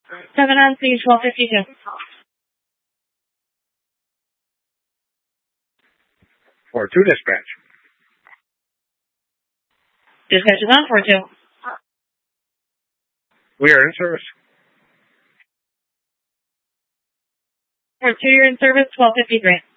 7 on scene, 1252. For 2 dispatch. Dispatch is on 4-2. We are in service. 4-2, you're in service, 1253.